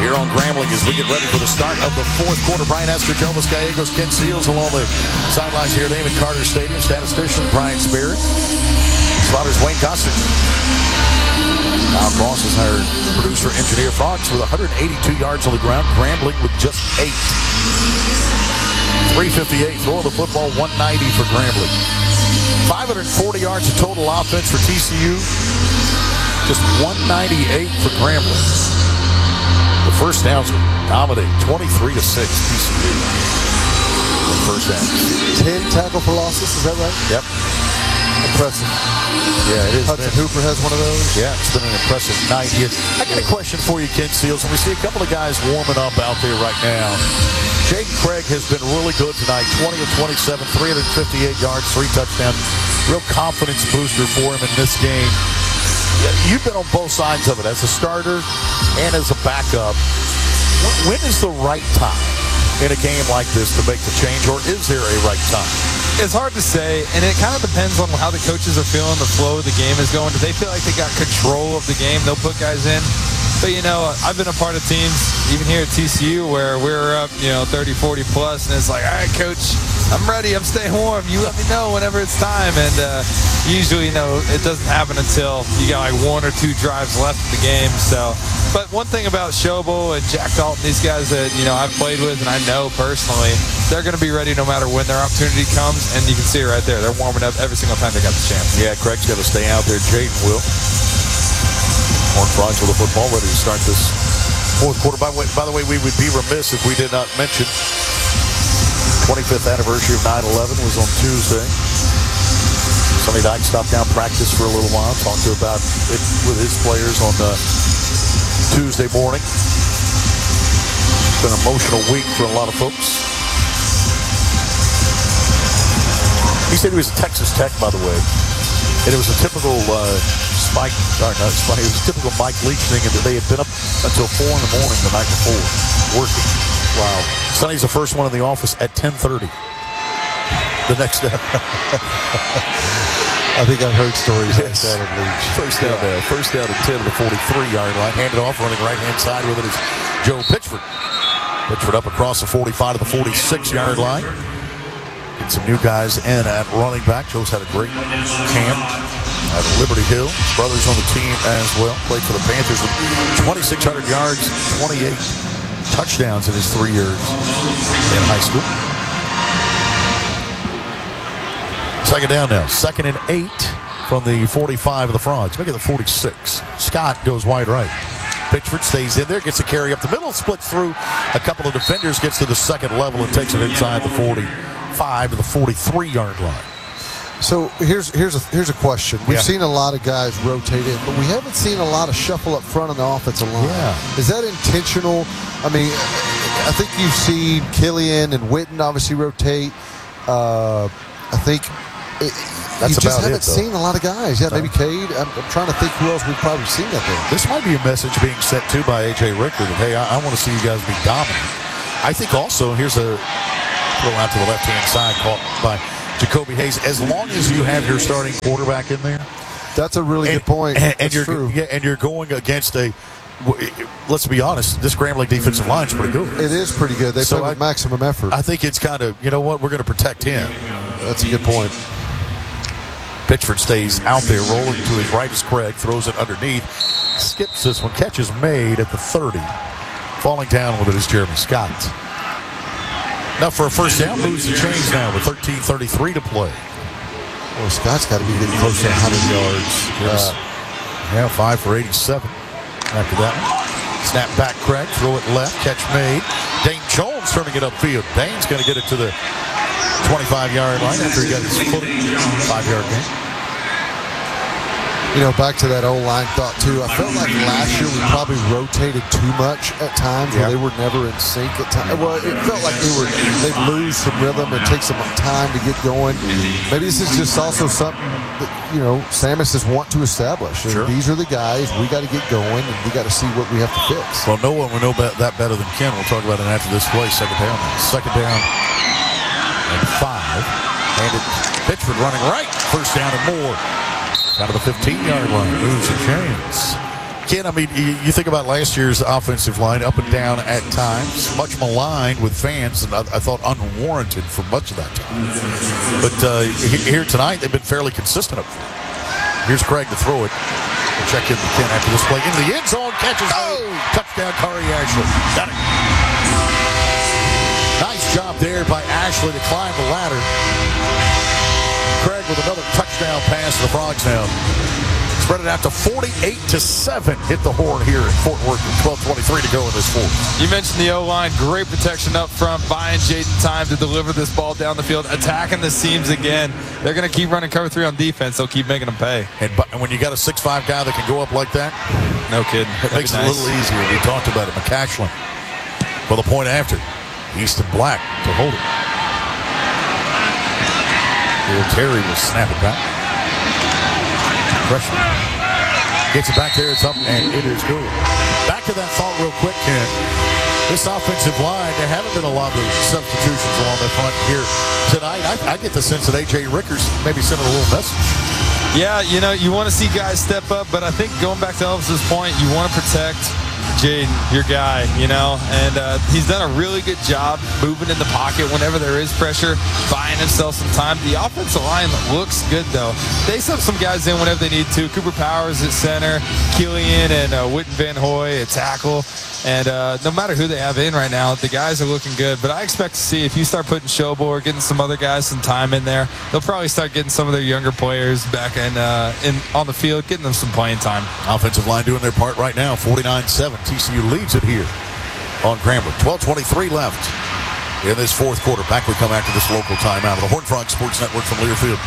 here on Grambling as we get ready for the start of the fourth quarter. Brian Esther, Joe Gallegos, Ken Seals along the sidelines here at Amon Carter Stadium. Statistician Brian Spirit. Spotters Wayne Coster. Kyle Cross is our producer, engineer. Frogs with 182 yards on the ground. Grambling with just 8. 358. Throwing the football, 190 for Grambling. 540 yards of total offense for TCU. Just 198 for Grambling. The first downs dominate, 23-6 TCU. First down. 10 tackle for losses, is that right? Yep. Impressive. Yeah, it is. Hudson Hooper has one of those. Yeah, it's been an impressive night here. I got a question for you, Ken Seals, and we see a couple of guys warming up out there right now. Jaden Craig has been really good tonight, 20 of 27, 358 yards, 3 touchdowns. Real confidence booster for him in this game. You've been on both sides of it, as a starter and as a backup. When is the right time in a game like this to make the change, or is there a right time? It's hard to say, and it kind of depends on how the coaches are feeling, the flow of the game is going. If they feel like they got control of the game, they'll put guys in. But, you know, I've been a part of teams, even here at TCU, where we're up, 30, 40 plus, and it's like, all right, coach, I'm ready. I'm staying warm. You let me know whenever it's time. And usually, it doesn't happen until you got like 1 or 2 drives left in the game. So, but one thing about Shobo and Jack Dalton, these guys that, I've played with and I know personally, they're going to be ready no matter when their opportunity comes. And you can see it right there. They're warming up every single time they got the chance. Yeah, Craig's got to stay out there. Jaden will. Horned Frogs with the football, ready to start this fourth quarter. By the way, we would be remiss if we did not mention 25th anniversary of 9/11 was on Tuesday. Sonny Dyke stopped down practice for a little while, talked about it with his players on Tuesday morning. It's been an emotional week for a lot of folks. He said he was at Texas Tech, by the way, and it was a typical it was a typical Mike Leach thing, and they had been up until 4 in the morning the night before, working. Wow. Sonny's the first one in the office at 10:30 the next day. I think I've heard stories like that of Leach. First down at 10 to the 43-yard line. Handed off, running right-hand side with it is Joe Pitchford. Pitchford up across the 45 to the 46-yard line. Get some new guys in at running back. Joe's had a great camp at Liberty Hill. His brother's on the team as well. Played for the Panthers with 2,600 yards, 28 touchdowns in his 3 years in high school. Second down now. 2nd and 8 from the 45 of the Frogs. Look at the 46. Scott goes wide right. Pitchford stays in there, gets a carry up the middle, splits through a couple of defenders, gets to the second level and takes it inside the 45 to the 43-yard line. So here's a question. We've seen a lot of guys rotate in, but we haven't seen a lot of shuffle up front on the offensive line. Yeah. Is that intentional? I mean, I think you've seen Killian and Witten obviously rotate. I think That's you just about haven't seen a lot of guys. Yeah, maybe Cade. I'm trying to think who else we've probably seen out there. This might be a message being sent to by A.J. Ricker that, hey, I want to see you guys be dominant. I think also, here's a throw out to the left-hand side caught by Jacoby Hayes. As long as you have your starting quarterback in there. That's a really good point. And you're true. Yeah, and you're going against let's be honest, this Grambling defensive line is pretty good. It is pretty good. They play with maximum effort. I think it's kind of, you know what, we're going to protect him. That's a good point. Pitchford stays out there, rolling to his right is Craig, throws it underneath, skips this one, catch is made at the 30. Falling down with it is Jeremy Scott. Now for a first down, moves the chains now with 13:33 to play. Well, Scott's got to be getting close to 100 yards. 5 for 87 after that one. Snap back, Craig, throw it left, catch made. Dane Jones turning it upfield. Dane's going to get it to the 25-yard line after he got his footing. 5-yard gain. Back to that O-line thought, too. I felt like last year we probably rotated too much at times where they were never in sync at times. Well, it felt like they'd lose some rhythm and take some time to get going. Maybe this is just also something that, Samus is want to establish. Sure. These are the guys. We got to get going, and we got to see what we have to fix. Well, no one will know that better than Ken. We'll talk about it after this play. Second down and 5. Handed Pitchford running right. First down and more. Out of the 15-yard line. Moves the chains. Ken, I mean, you think about last year's offensive line, up and down at times, much maligned with fans, and I thought unwarranted for much of that time. But here tonight, they've been fairly consistent up front. Here's Craig to throw it. We'll check in with Ken after this play. Into the end zone, catches touchdown, Kari Ashley. Got it. Nice job there by Ashley to climb the ladder. Craig with another touchdown pass to the Frogs now. Spread it out to 48-7. Hit the horn here at Fort Worth with 12:23 to go in this fourth. You mentioned the O-line. Great protection up front. Buying Jaden time to deliver this ball down the field. Attacking the seams again. They're going to keep running cover 3 on defense. They'll keep making them pay. And when you got a 6'5" guy that can go up like that, no kidding. It makes it a little easier. We talked about it. McCashlin for the point after. Easton Black to hold it. Terry will snap it back. Freshman. Gets it back there. It's up, and it is good. Back to that thought real quick, Ken. This offensive line, there haven't been a lot of substitutions along the front here tonight. I get the sense that A.J. Rickers maybe sent a little message. Yeah, you want to see guys step up, but I think going back to Elvis's point, you want to protect Jaden, your guy, and he's done a really good job moving in the pocket whenever there is pressure, buying himself some time. The offensive line looks good, though. They sub some guys in whenever they need to. Cooper Powers at center, Killian and Witten Van Hoy at tackle. And no matter who they have in right now, the guys are looking good. But I expect to see if you start putting Showboard, getting some other guys some time in there, they'll probably start getting some of their younger players back in on the field, getting them some playing time. Offensive line doing their part right now, 49-7. TCU leads it here on Grambling. 12:23 left in this fourth quarter. Back we come after this local timeout of the Horned Frog Sports Network from Learfield.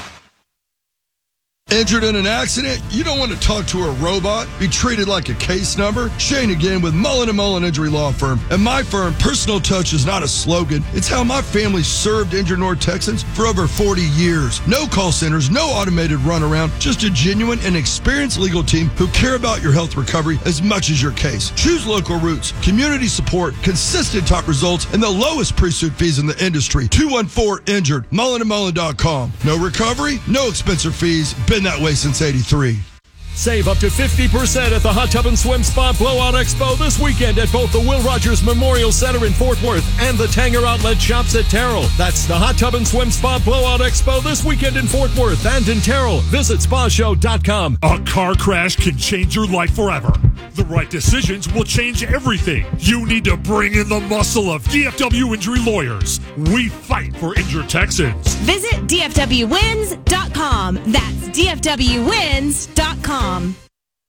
Injured in an accident? You don't want to talk to a robot? Be treated like a case number? Shane again with Mullen & Mullen Injury Law Firm. At my firm, personal touch is not a slogan. It's how my family served injured North Texans for over 40 years. No call centers, no automated runaround, just a genuine and experienced legal team who care about your health recovery as much as your case. Choose local routes, community support, consistent top results, and the lowest pre-suit fees in the industry. 214-INJURED, mullenandmullen.com. No recovery, no expensive fees. Been that way since '83. Save up to 50% at the Hot Tub and Swim Spa Blowout Expo this weekend at both the Will Rogers Memorial Center in Fort Worth and the Tanger Outlet Shops at Terrell. That's the Hot Tub and Swim Spa Blowout Expo this weekend in Fort Worth and in Terrell. Visit spashow.com. A car crash can change your life forever. The right decisions will change everything. You need to bring in the muscle of DFW Injury Lawyers. We fight for injured Texans. Visit DFWWins.com. That's DFWWins.com. 12:23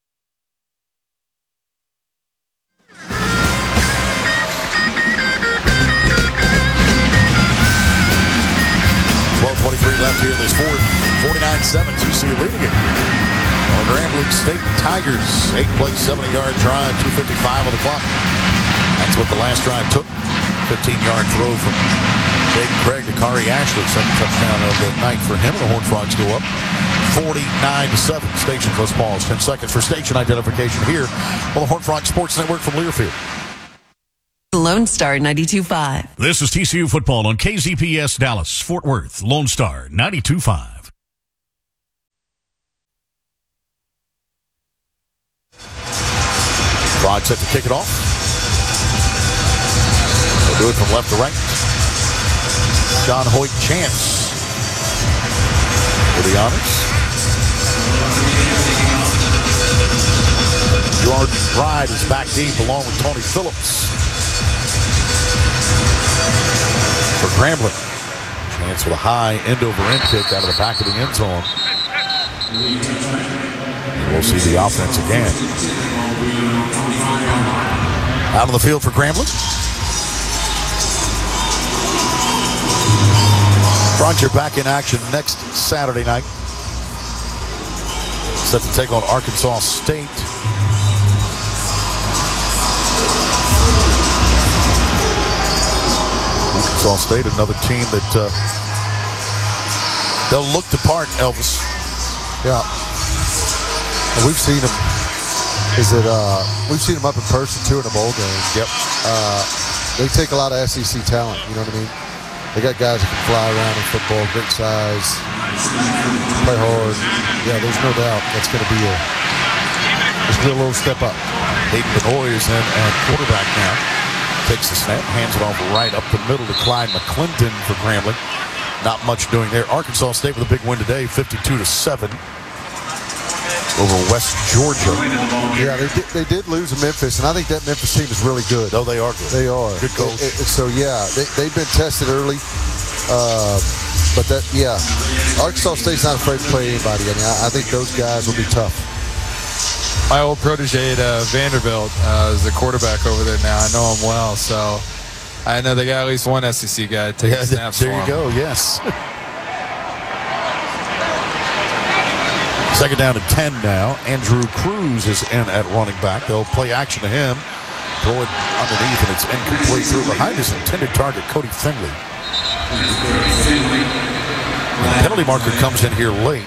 left here in this fourth. 49-7. TCU leading it. On Grambling State Tigers. 8-play, 70-yard drive. 2:55 on the clock. That's what the last drive took. 15-yard throw from Jaden Craig to Kari Ashley. Second touchdown of the night for him. The Horned Frogs go up 49-7. Station close balls. 10 seconds for station identification here on the Horned Frog Sports Network from Learfield. Lone Star 92.5. This is TCU football on KZPS Dallas, Fort Worth, Lone Star 92.5. Frogs set to kick it off. They'll do it from left to right. John Hoyt Chance for the honors. Jordan Bride is back deep along with Tony Phillips for Grambling. Chance with a high end-over-end kick out of the back of the end zone. And we'll see the offense again. Out on the field for Grambling. Frogs are back in action next Saturday night. Set to take on Arkansas State. Arkansas State, another team that they'll look the part, Elvis. Yeah. And we've seen them. We've seen them up in person too in a bowl game. Yep. They take a lot of SEC talent. You know what I mean? They got guys that can fly around in football, great size, play hard. Yeah, there's no doubt that's going to be Just do a little step up. Hayden Benoit is in at quarterback now. Takes the snap, hands it off right up the middle to Clyde McClendon for Grambling. Not much doing there. Arkansas State with a big win today, 52-7 over West Georgia. Yeah, they did lose to Memphis, and I think that Memphis team is really good. Oh, they are good. They are. Good coach. So, yeah, they've been tested early. Arkansas State's not afraid to play anybody. I mean, I think those guys will be tough. My old protege at Vanderbilt is the quarterback over there now. I know him well, so I know they got at least one SEC guy taking snaps there for you him. go, yes. Second down and 10 now. Andrew Cruz is in at running back. They'll play action to him. Throw it underneath, and it's incomplete through behind his intended target, Cody Finley. The penalty marker comes in here late.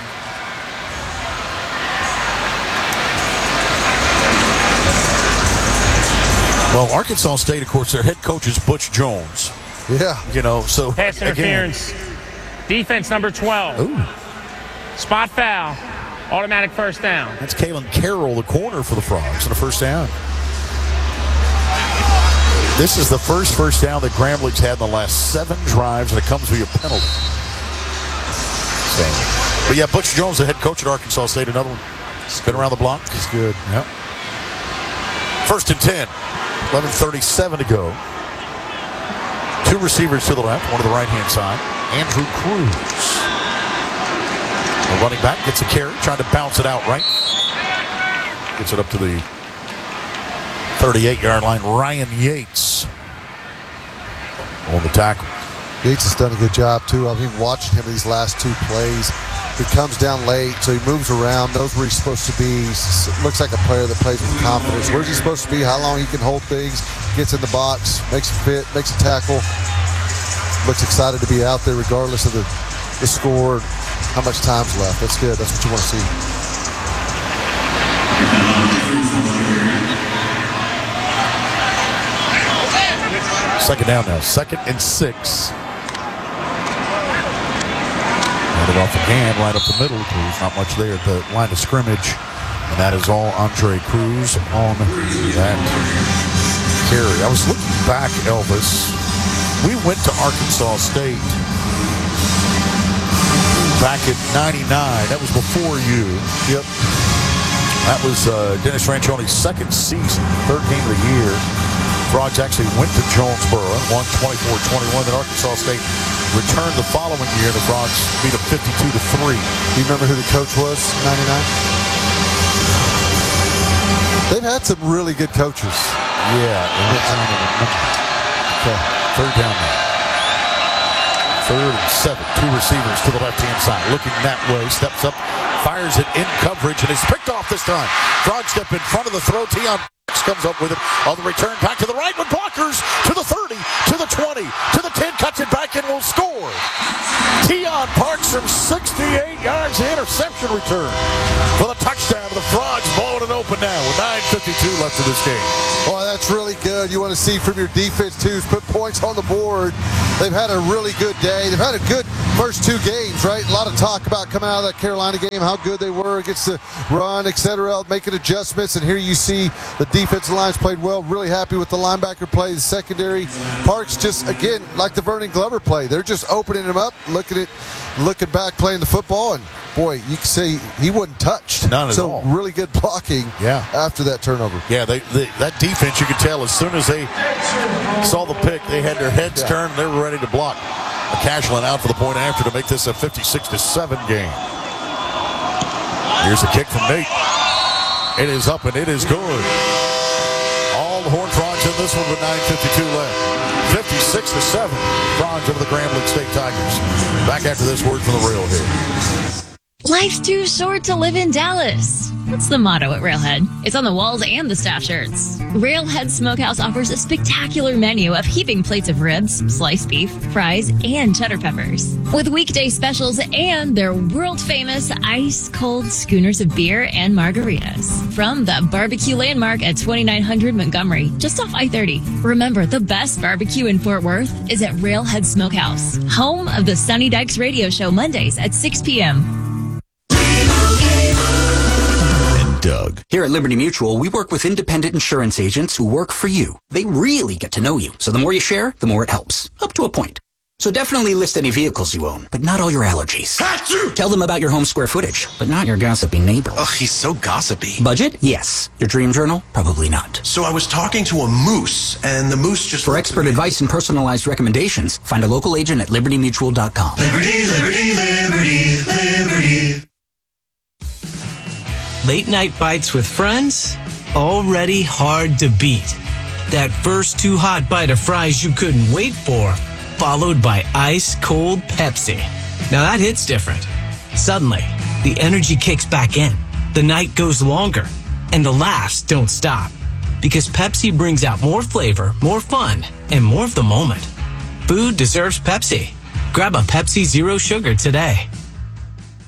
Well, Arkansas State, of course, their head coach is Butch Jones. Yeah. You know, so pass interference. Defense number 12. Ooh. Spot foul. Automatic first down. That's Kalen Carroll, the corner for the Frogs, and a first down. This is the first down that Grambling's had in the last 7 drives, and it comes via penalty. So, but yeah, Butch Jones, the head coach at Arkansas State, another one. He's been around the block. He's good. Yep. First and 10. 11:37 to go. 2 receivers to the left, one to the right-hand side. Andrew Cruz. The running back gets a carry, trying to bounce it out right. Gets it up to the 38-yard line. Ryan Yates on the tackle. Yates has done a good job, too. I've been watching him these last 2 plays. He comes down late, so he moves around, knows where he's supposed to be. Looks like a player that plays with confidence. Where's he supposed to be, how long he can hold things, gets in the box, makes a fit, makes a tackle. Looks excited to be out there regardless of the score, how much time's left. That's good. That's what you want to see. Second down now. 2nd and 6. It off again, right up the middle. Cruz, not much there at the line of scrimmage. And that is all Andre Cruz on that carry. I was looking back, Elvis. We went to Arkansas State back in '99. That was before you. Yep. That was Dennis Franchioni's 2nd season, 3rd game of the year. Frogs actually went to Jonesboro and won 24-21. Then Arkansas State returned the following year. The Frogs beat them 52-3. Do you remember who the coach was in '99? They've had some really good coaches. Yeah. Okay. 3rd down now. 3rd and 7. 2 receivers to the left-hand side. Looking that way. Steps up. Fires it in coverage. And is picked off this time. Frogs step in front of the throw. Tion comes up with it on the return. Back to the right with blockers. To the 30. To the 20. To the 10. Cuts it back and will score. Tion Parks from 68 yards. The interception return for the touchdown. The Frogs blowing it open now with 9:52 left in this game. Boy, that's really good. You want to see from your defense, too, is put points on the board. They've had a really good day. They've had a good first 2 games, right? A lot of talk about coming out of that Carolina game, how good they were against the run, etc., making adjustments. And here you see the defensive lines played well. Really happy with the linebacker play, the secondary. Parks just, again, like the Vernon Glover play. They're just opening him up, looking back, playing the football, and boy, you can say he wasn't touched. None at all. So really good blocking after that turnover. Yeah, that defense, you could tell as soon as they saw the pick, they had their heads turned and they were ready to block. Cashlin out for the point after to make this a 56-7 game. Here's a kick from Nate. It is up and it is good. All the Horned Frogs in this one with 9:52 left. 56-7. Frogs over the Grambling State Tigers. Back after this word from the Railhead. Life's too short to live in Dallas. That's the motto at Railhead. It's on the walls and the staff shirts. Railhead Smokehouse offers a spectacular menu of heaping plates of ribs, sliced beef, fries, and cheddar peppers. With weekday specials and their world-famous ice-cold schooners of beer and margaritas. From the barbecue landmark at 2900 Montgomery, just off I-30. Remember, the best barbecue in Fort Worth is at Railhead Smokehouse, home of the Sunny Dykes radio show Mondays at 6 p.m. Doug. Here at Liberty Mutual, we work with independent insurance agents who work for you. They really get to know you. So the more you share, the more it helps. Up to a point. So definitely list any vehicles you own, but not all your allergies. Tell them about your home square footage, but not your gossipy neighbor. Ugh, he's so gossipy. Budget? Yes. Your dream journal? Probably not. So I was talking to a moose, and the moose just... For expert advice and personalized recommendations, find a local agent at libertymutual.com. Liberty, liberty, liberty, liberty. Late night bites with friends? Already hard to beat. That first too hot bite of fries you couldn't wait for, followed by ice cold Pepsi. Now that hits different. Suddenly, the energy kicks back in. The night goes longer, and the laughs don't stop. Because Pepsi brings out more flavor, more fun, and more of the moment. Food deserves Pepsi. Grab a Pepsi Zero Sugar today.